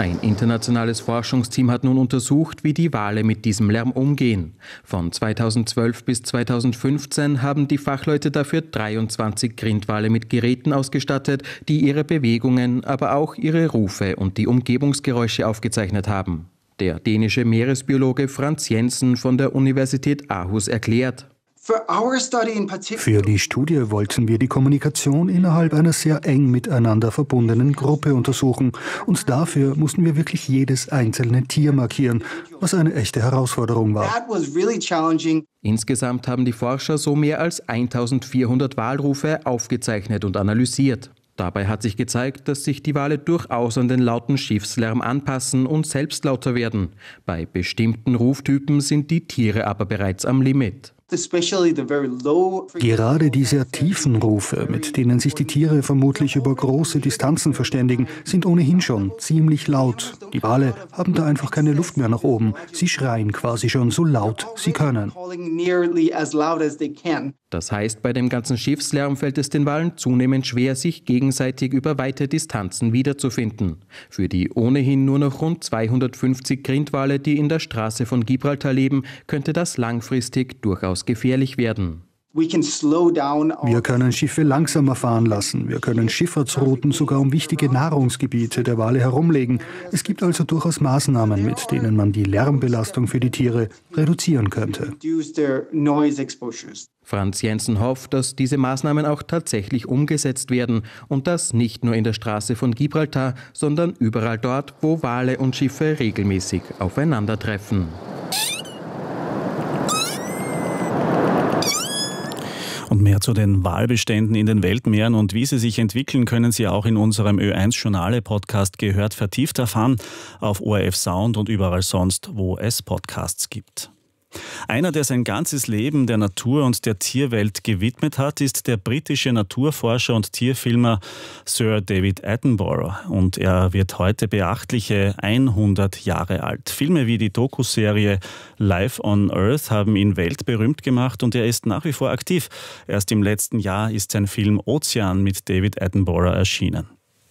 Ein internationales Forschungsteam hat nun untersucht, wie die Wale mit diesem Lärm umgehen. Von 2012 bis 2015 haben die Fachleute dafür 23 Grindwale mit Geräten ausgestattet, die ihre Bewegungen, aber auch ihre Rufe und die Umgebungsgeräusche aufgezeichnet haben. Der dänische Meeresbiologe Frans Jensen von der Universität Aarhus erklärt: Für die Studie wollten wir die Kommunikation innerhalb einer sehr eng miteinander verbundenen Gruppe untersuchen. Und dafür mussten wir wirklich jedes einzelne Tier markieren, was eine echte Herausforderung war. Insgesamt haben die Forscher so mehr als 1400 Walrufe aufgezeichnet und analysiert. Dabei hat sich gezeigt, dass sich die Wale durchaus an den lauten Schiffslärm anpassen und selbst lauter werden. Bei bestimmten Ruftypen sind die Tiere aber bereits am Limit. Gerade die sehr tiefen Rufe, mit denen sich die Tiere vermutlich über große Distanzen verständigen, sind ohnehin schon ziemlich laut. Die Wale haben da einfach keine Luft mehr nach oben. Sie schreien quasi schon so laut sie können. Das heißt, bei dem ganzen Schiffslärm fällt es den Walen zunehmend schwer, sich gegenseitig über weite Distanzen wiederzufinden. Für die ohnehin nur noch rund 250 Grindwale, die in der Straße von Gibraltar leben, könnte das langfristig durchaus gefährlich werden. Wir können Schiffe langsamer fahren lassen. Wir können Schifffahrtsrouten sogar um wichtige Nahrungsgebiete der Wale herumlegen. Es gibt also durchaus Maßnahmen, mit denen man die Lärmbelastung für die Tiere reduzieren könnte. Frans Jensen hofft, dass diese Maßnahmen auch tatsächlich umgesetzt werden und das nicht nur in der Straße von Gibraltar, sondern überall dort, wo Wale und Schiffe regelmäßig aufeinandertreffen. Und mehr zu den Walbeständen in den Weltmeeren und wie sie sich entwickeln, können Sie auch in unserem Ö1-Journale-Podcast gehört vertieft erfahren, auf ORF Sound und überall sonst, wo es Podcasts gibt. Einer, der sein ganzes Leben der Natur und der Tierwelt gewidmet hat, ist der britische Naturforscher und Tierfilmer Sir David Attenborough. Und er wird heute beachtliche 100 Jahre alt. Filme wie die Dokuserie Life on Earth haben ihn weltberühmt gemacht und er ist nach wie vor aktiv. Erst im letzten Jahr ist sein Film Ozean mit David Attenborough erschienen.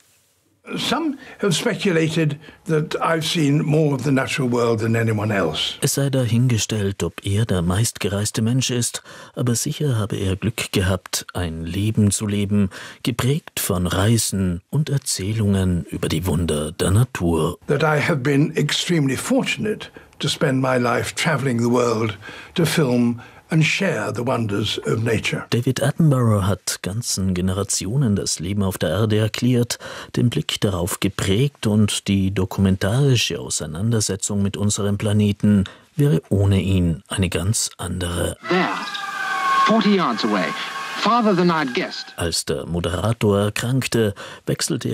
Some have speculated that I've seen more of the natural world than anyone else. Es sei dahingestellt, ob er der meistgereiste Mensch ist, aber sicher habe er Glück gehabt, ein Leben zu leben, geprägt von Reisen und Erzählungen über die Wunder der Natur. That I have been extremely fortunate to spend my life traveling the world to film and share the wonders of nature. David Attenborough hat ganzen Generationen das Leben auf der Erde erklärt, den Blick darauf geprägt und die dokumentarische Auseinandersetzung mit unserem Planeten wäre ohne ihn eine ganz andere. There, 40 yards away. Farther than I'd guessed. Als der Moderator erkrankte, wechselte er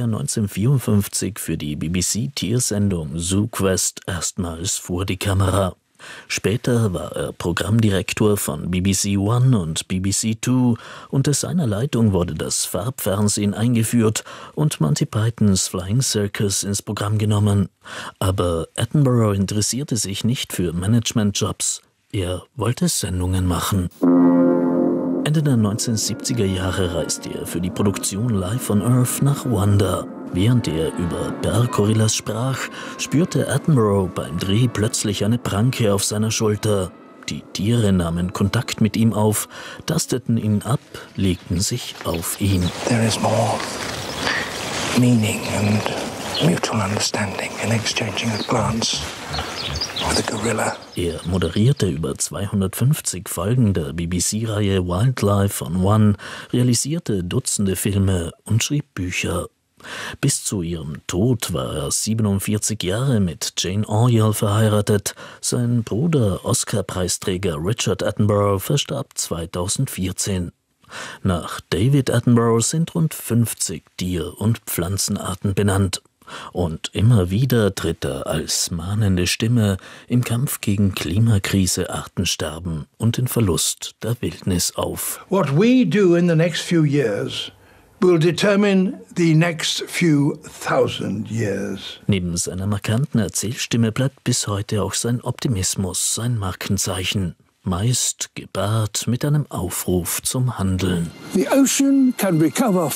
1954 für die BBC-Tiersendung ZooQuest erstmals vor die Kamera. Später war er Programmdirektor von BBC One und BBC Two. Unter seiner Leitung wurde das Farbfernsehen eingeführt und Monty Pythons Flying Circus ins Programm genommen. Aber Attenborough interessierte sich nicht für Managementjobs. Er wollte Sendungen machen. Ende der 1970er Jahre reiste er für die Produktion Life on Earth nach Ruanda. Während er über Berggorillas sprach, spürte Attenborough beim Dreh plötzlich eine Pranke auf seiner Schulter. Die Tiere nahmen Kontakt mit ihm auf, tasteten ihn ab, legten sich auf ihn. There is more meaning and mutual understanding in exchanging a glance with a gorilla. Er moderierte über 250 Folgen der BBC-Reihe Wildlife on One, realisierte Dutzende Filme und schrieb Bücher. Bis zu ihrem Tod war er 47 Jahre mit Jane Auriol verheiratet. Sein Bruder, Oscar-Preisträger Richard Attenborough, verstarb 2014. Nach David Attenborough sind rund 50 Tier- und Pflanzenarten benannt. Und immer wieder tritt er als mahnende Stimme im Kampf gegen Klimakrise, Artensterben und den Verlust der Wildnis auf. What we do in the next few years will determine the next few thousand years. Neben seiner markanten Erzählstimme bleibt bis heute auch sein Optimismus sein Markenzeichen. Meist gepaart mit einem Aufruf zum Handeln. The ocean can recover